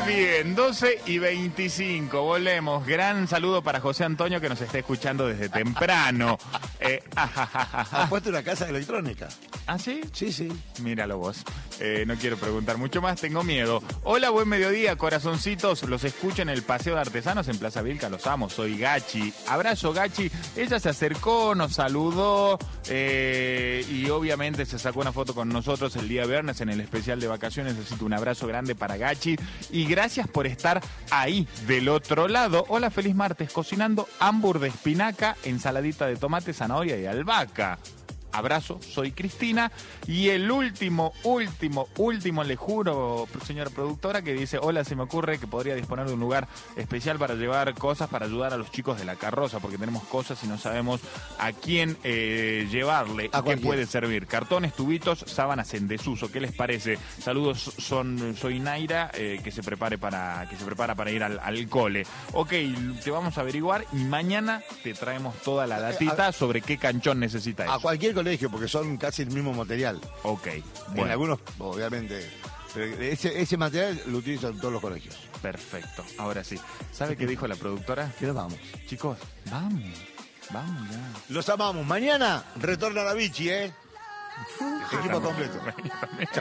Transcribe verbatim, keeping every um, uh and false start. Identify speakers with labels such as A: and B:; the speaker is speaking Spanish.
A: Bien, doce y veinticinco, volvemos. Gran saludo para José Antonio que nos está escuchando desde temprano. Eh,
B: ¿Has puesto una casa electrónica?
A: ¿Ah, sí?
B: Sí, sí.
A: Míralo vos. Eh, no quiero preguntar mucho más, tengo miedo. Hola, buen mediodía, corazoncitos. Los escucho en el Paseo de Artesanos en Plaza Vilca, los amo. Soy Gachi. Abrazo, Gachi. Ella se acercó, nos saludó eh, y obviamente se sacó una foto con nosotros el día viernes en el especial de vacaciones. Así que un abrazo grande para Gachi. Y gracias por estar ahí del otro lado. Hola, feliz martes. Cocinando hambur de espinaca, ensaladita de tomate, zanahoria y albahaca. Abrazo, soy Cristina. Y el último, último, último, le juro, señora productora, que dice: hola, se me ocurre que podría disponer de un lugar especial para llevar cosas, para ayudar a los chicos de la carroza, porque tenemos cosas y no sabemos a quién eh, llevarle, a qué puede servir. Cartones, tubitos, sábanas en desuso. ¿Qué les parece? Saludos, son, soy Naira, eh, que se prepare para, que se prepara para ir al, al cole. Ok, te vamos a averiguar y mañana te traemos toda la datita sobre qué canchón necesita eso.
B: A cualquier colegio, porque son casi el mismo material.
A: Ok.
B: Bueno. En algunos, obviamente, pero ese, ese material lo utilizan todos los colegios.
A: Perfecto. Ahora sí. ¿Sabe qué dijo la productora?
B: Que nos vamos.
A: Chicos, vamos. Vamos ya.
B: Los amamos. Mañana retorna la Vichy, ¿eh? El equipo completo. Chao.